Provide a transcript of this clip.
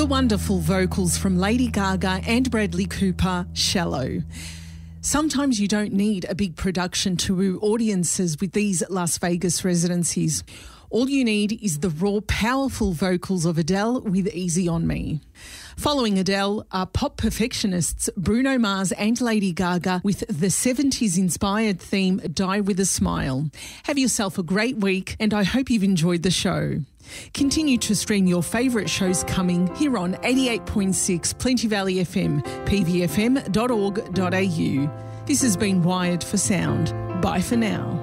The wonderful vocals from Lady Gaga and Bradley Cooper, Shallow. Sometimes you don't need a big production to woo audiences with these Las Vegas residencies. All you need is the raw, powerful vocals of Adele with Easy on Me. Following Adele are pop perfectionists Bruno Mars and Lady Gaga with the 70s-inspired theme Die With a Smile. Have yourself a great week, and I hope you've enjoyed the show. Continue to stream your favourite shows coming here on 88.6 Plenty Valley FM, pvfm.org.au. This has been Wired for Sound. Bye for now.